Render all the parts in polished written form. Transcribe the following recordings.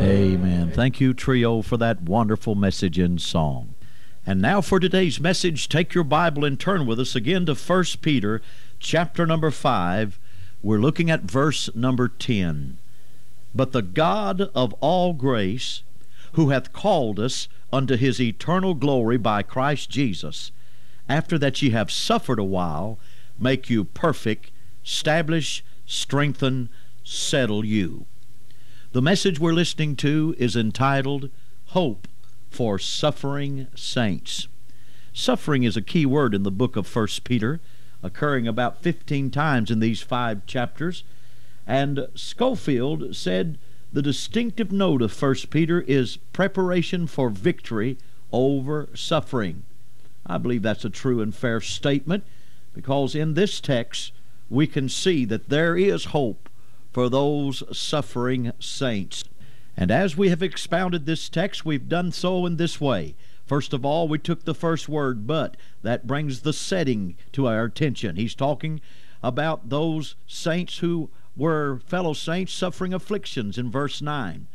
Amen. Thank you, Trio, for that wonderful message and song. And now for today's message, take your Bible and turn with us again to 1 Peter chapter number 5. We're looking at verse number 10. But the God of all grace, who hath called us unto his eternal glory by Christ Jesus, after that ye have suffered a while, make you perfect, establish, strengthen, settle you. The message we're listening to is entitled, Hope for Suffering Saints. Suffering is a key word in the book of 1 Peter, occurring about 15 times in these 5 chapters. And Schofield said the distinctive note of 1 Peter is preparation for victory over suffering. I believe that's a true and fair statement, because in this text we can see that there is hope for those suffering saints. And as we have expounded this text, we've done so in this way. First of all, we took the first word, but. That brings the setting to our attention. He's talking about those saints who were fellow saints suffering afflictions in verse 9.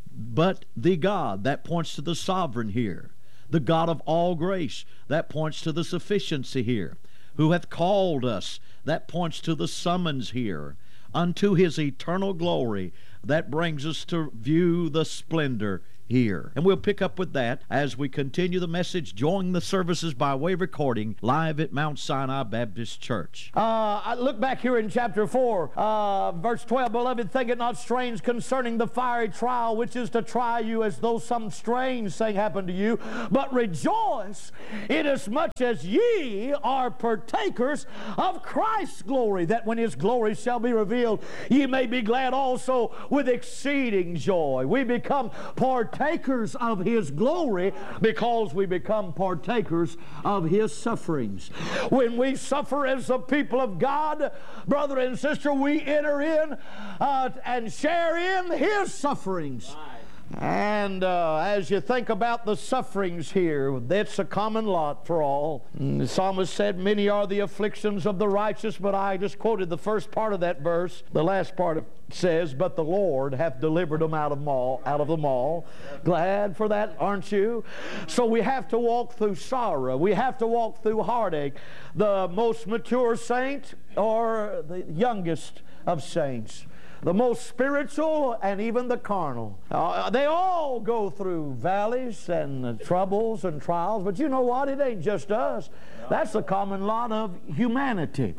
But the God, that points to the sovereign here. The God of all grace, that points to the sufficiency here. Who hath called us, that points to the summons here. Unto his eternal glory, that brings us to view the splendor here. And we'll pick up with that as we continue the message, joining the services by way of recording live at Mount Sinai Baptist Church. I look back here in chapter 4, verse 12. Beloved, think it not strange concerning the fiery trial, which is to try you as though some strange thing happened to you. But rejoice, inasmuch as ye are partakers of Christ's glory, that when his glory shall be revealed, ye may be glad also with exceeding joy. We become partakers of his glory because we become partakers of his sufferings. When we suffer as the people of God, brother and sister, we enter in and share in his sufferings. And as you think about the sufferings here, that's a common lot for all. The psalmist said, many are the afflictions of the righteous, but I just quoted the first part of that verse. The last part says, but the Lord hath delivered them out of them all. Glad for that, aren't you? So we have to walk through sorrow. We have to walk through heartache. The most mature saint or the youngest of saints, the most spiritual and even the carnal. They all go through valleys and troubles and trials, but you know what? It ain't just us. That's the common lot of humanity.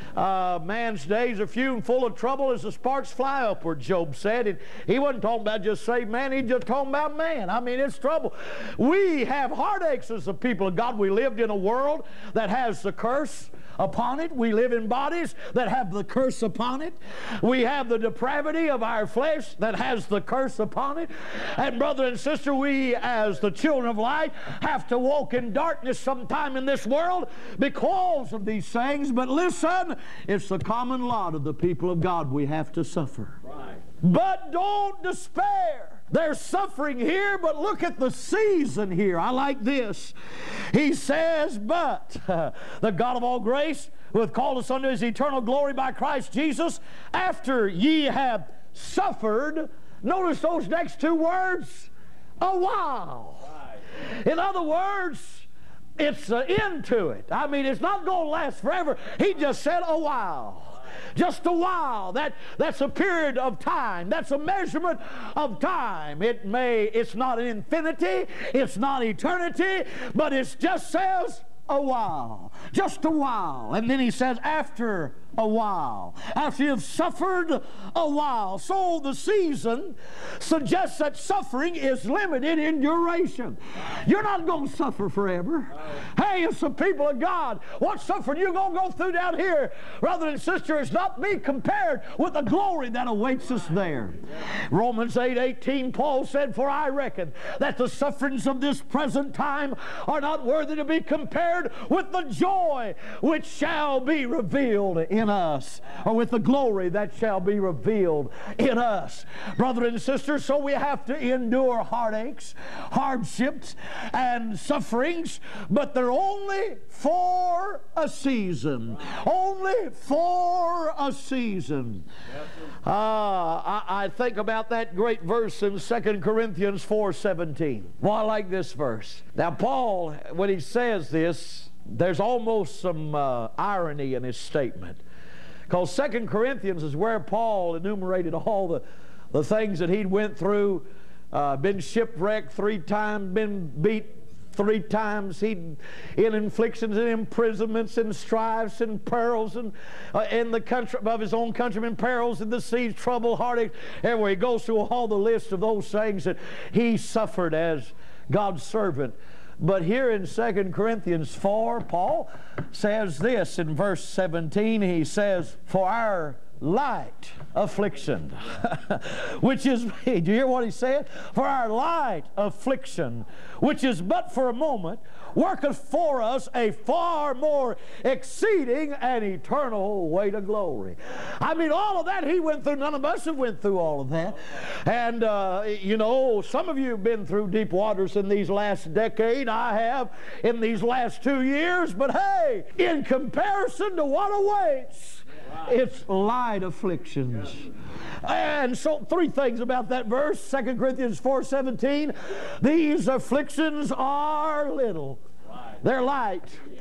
Man's days are few and full of trouble as the sparks fly upward, Job said. And he wasn't talking about just saved man, he's just talking about man. I mean, it's trouble. We have heartaches as the people of God. We lived in a world that has the curse upon it. We live in bodies that have the curse upon it. We have the depravity of our flesh that has the curse upon it. And brother and sister, we as the children of light have to walk in darkness sometime in this world because of these things. But listen, it's the common lot of the people of God. We have to suffer. Right. But don't despair. There's suffering here, but look at the season here. I like this. He says, but the God of all grace, who hath called us unto his eternal glory by Christ Jesus, after ye have suffered, notice those next 2 words, a while. Right. In other words, it's an end to it. I mean, it's not going to last forever. He just said a while. Just a while. That's a period of time. That's a measurement of time. It's not an infinity. It's not eternity. But it just says a while. Just a while. And then he says after a while. After you've suffered a while. So the season suggests that suffering is limited in duration. You're not going to suffer forever. Hey, it's the people of God. What suffering you're going to go through down here, brother and sister, is not be compared with the glory that awaits us there. Romans 8:18, Paul said, for I reckon that the sufferings of this present time are not worthy to be compared compared with the joy which shall be revealed in us, or with the glory that shall be revealed in us. Brother and sister, so we have to endure heartaches, hardships, and sufferings, but they're only for a season. Only for a season. I think about that great verse in 2 Corinthians 4:17. Well, I like this verse. Now, Paul, when he says this, there's almost some irony in his statement. Because 2 Corinthians is where Paul enumerated all the things that he'd went through, been shipwrecked 3 times, been beat 3 times, he'd in afflictions and imprisonments and strifes and perils, and in the country of his own countrymen, perils in the seas, trouble, heartache. Everywhere he goes through all the list of those things that he suffered as God's servant. But here in 2 Corinthians 4, Paul says this in verse 17. He says, "For our light affliction," which is, do you hear what he said? "For our light affliction, which is but for a moment, worketh for us a far more exceeding and eternal weight of glory." I mean, all of that he went through. None of us have went through all of that. And, you know, some of you have been through deep waters in these last decade. I have in these last 2 years. But hey, in comparison to what awaits, it's light afflictions. And so 3 things about that verse, 2 Corinthians 4:17. These afflictions are little. They're light.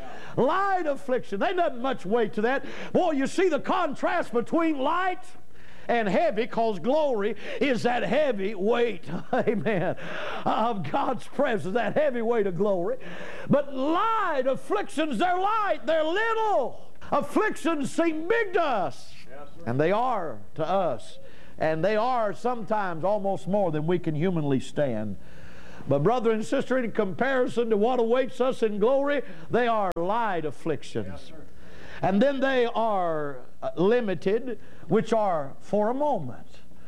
Light affliction. They not much weight to that. Boy, you see the contrast between light and heavy, because glory is that heavy weight, amen, of God's presence, that heavy weight of glory. But light afflictions, they're light, they're little. Afflictions seem big to us, and they are to us, and they are sometimes almost more than we can humanly stand. But brother and sister, in comparison to what awaits us in glory, they are light afflictions. And then they are limited, which are for a moment.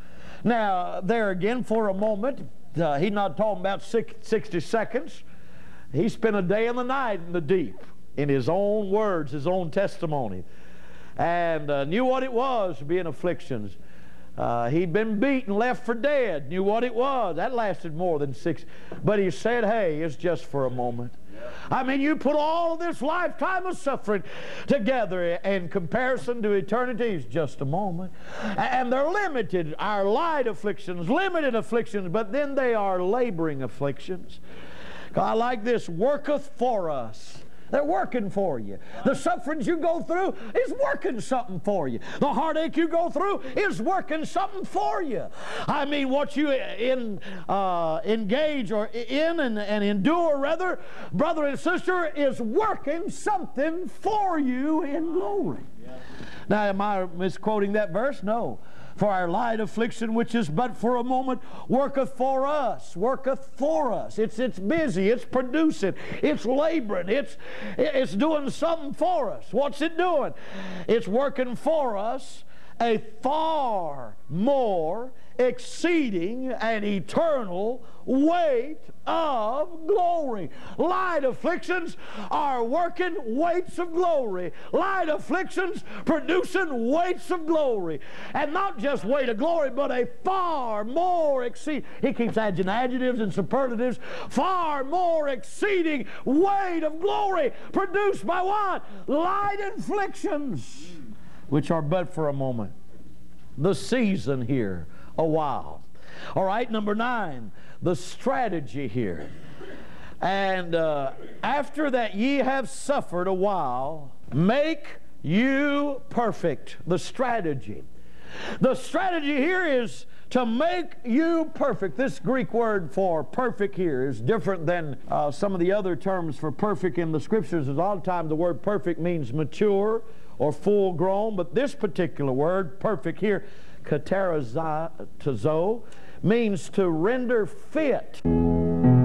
Now, there again, for a moment, he's not talking about 60 seconds. He spent a day and a night in the deep, in his own words, his own testimony, and knew what it was to be in afflictions. He'd been beaten, left for dead, knew what it was. That lasted more than 6. But he said, hey, it's just for a moment. I mean, you put all of this lifetime of suffering together in comparison to eternity, it's just a moment. And they're limited, our light afflictions, limited afflictions, but then they are laboring afflictions. I like this, worketh for us. They're working for you. The sufferings you go through is working something for you. The heartache you go through is working something for you. I mean, what you engage or in and endure, rather, brother and sister, is working something for you in glory. Now, am I misquoting that verse? No. For our light affliction, which is but for a moment, worketh for us. Worketh for us. It's busy. It's producing. It's laboring. It's doing something for us. What's it doing? It's working for us a far more exceeding and eternal weight of glory. Light afflictions are working weights of glory. Light afflictions producing weights of glory. And not just weight of glory, but a far more exceeding. He keeps adding adjectives and superlatives. Far more exceeding weight of glory produced by what? Light afflictions, which are but for a moment. The season here, a while. All right, number 9, the strategy here. And after that ye have suffered a while, make you perfect. The strategy. The strategy here is to make you perfect. This Greek word for perfect here is different than some of the other terms for perfect in the Scriptures. A lot of times the word perfect means mature or full grown, but this particular word, perfect here, katerzo, means to render fit.